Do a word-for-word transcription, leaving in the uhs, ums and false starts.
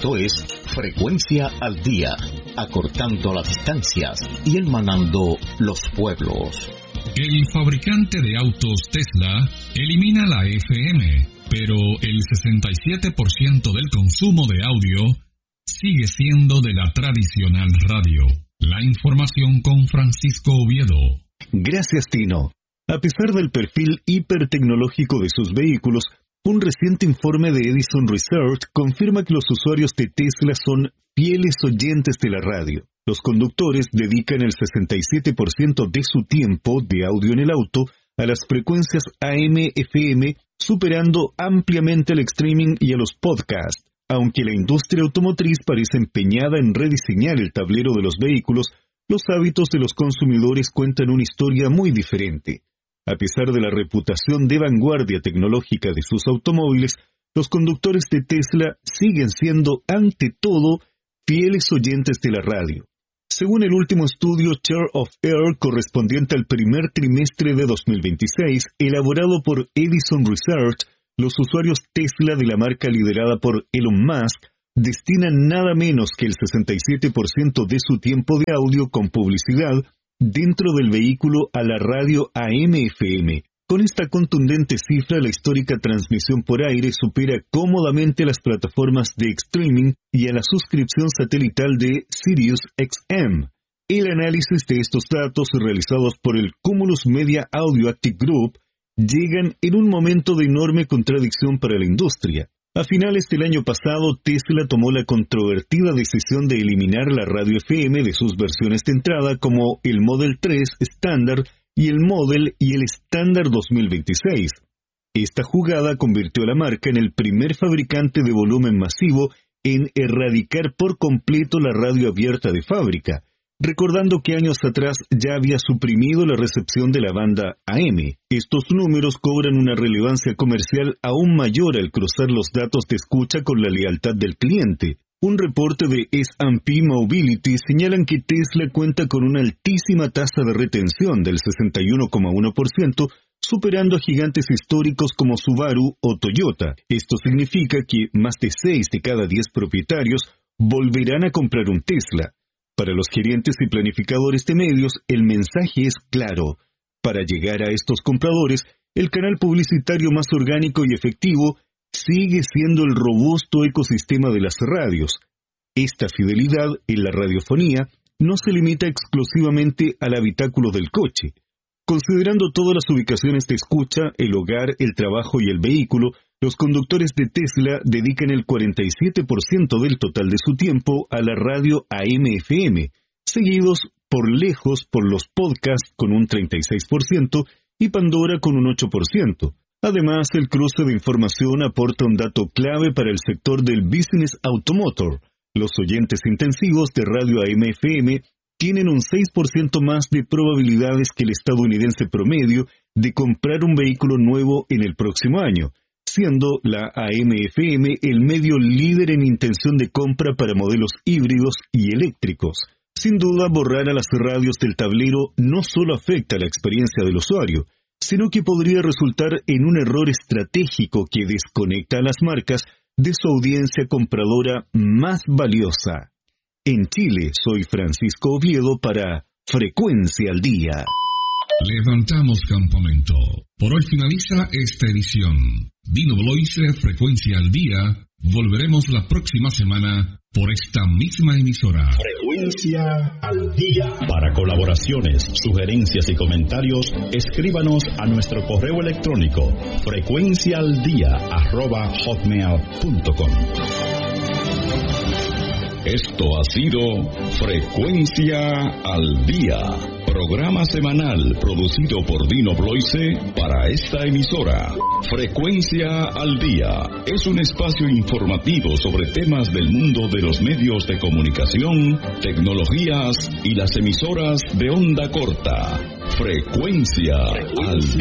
Esto es Frecuencia al Día, acortando las distancias y hermanando los pueblos. El fabricante de autos Tesla elimina la F M, pero el sesenta y siete por ciento del consumo de audio sigue siendo de la tradicional radio. La información con Francisco Oviedo. Gracias, Tino. A pesar del perfil hipertecnológico de sus vehículos, un reciente informe de Edison Research confirma que los usuarios de Tesla son fieles oyentes de la radio. Los conductores dedican el sesenta y siete por ciento de su tiempo de audio en el auto a las frecuencias A M F M, superando ampliamente al streaming y a los podcasts. Aunque la industria automotriz parece empeñada en rediseñar el tablero de los vehículos, los hábitos de los consumidores cuentan una historia muy diferente. A pesar de la reputación de vanguardia tecnológica de sus automóviles, los conductores de Tesla siguen siendo, ante todo, fieles oyentes de la radio. Según el último estudio Share of Air correspondiente al primer trimestre de dos mil veintiséis, elaborado por Edison Research, los usuarios Tesla de la marca liderada por Elon Musk destinan nada menos que el sesenta y siete por ciento de su tiempo de audio con publicidad dentro del vehículo a la radio A M F M. Con esta contundente cifra, la histórica transmisión por aire supera cómodamente a las plataformas de streaming y a la suscripción satelital de Sirius X M. El análisis de estos datos realizados por el Cumulus Media Audio Active Group llegan en un momento de enorme contradicción para la industria. A finales del año pasado, Tesla tomó la controvertida decisión de eliminar la radio F M de sus versiones de entrada como el Model tres estándar y el Model y el estándar dos mil veintiséis. Esta jugada convirtió a la marca en el primer fabricante de volumen masivo en erradicar por completo la radio abierta de fábrica, recordando que años atrás ya había suprimido la recepción de la banda A M. Estos números cobran una relevancia comercial aún mayor al cruzar los datos de escucha con la lealtad del cliente. Un reporte de S and P Mobility señalan que Tesla cuenta con una altísima tasa de retención del sesenta y uno coma uno por ciento, superando a gigantes históricos como Subaru o Toyota. Esto significa que más de seis de cada diez propietarios volverán a comprar un Tesla. Para los gerentes y planificadores de medios, el mensaje es claro. Para llegar a estos compradores, el canal publicitario más orgánico y efectivo sigue siendo el robusto ecosistema de las radios. Esta fidelidad en la radiofonía no se limita exclusivamente al habitáculo del coche. Considerando todas las ubicaciones de escucha, el hogar, el trabajo y el vehículo, los conductores de Tesla dedican el cuarenta y siete por ciento del total de su tiempo a la radio A M F M, seguidos por lejos por los podcasts con un treinta y seis por ciento y Pandora con un ocho por ciento. Además, el cruce de información aporta un dato clave para el sector del business automotor. Los oyentes intensivos de radio A M F M tienen un seis por ciento más de probabilidades que el estadounidense promedio de comprar un vehículo nuevo en el próximo año, siendo la A M F M el medio líder en intención de compra para modelos híbridos y eléctricos. Sin duda, borrar a las radios del tablero no solo afecta la experiencia del usuario, sino que podría resultar en un error estratégico que desconecta a las marcas de su audiencia compradora más valiosa. En Chile, soy Francisco Oviedo para Frecuencia al Día. Levantamos campamento. Por hoy finaliza esta edición. Dino Bloise, Frecuencia al Día. Volveremos la próxima semana por esta misma emisora. Frecuencia al Día. Para colaboraciones, sugerencias y comentarios, escríbanos a nuestro correo electrónico frecuenciaaldia arroba hotmail punto com. Esto ha sido Frecuencia al Día, programa semanal producido por Dino Bloise para esta emisora. Frecuencia al Día es un espacio informativo sobre temas del mundo de los medios de comunicación, tecnologías y las emisoras de onda corta. Frecuencia al Día.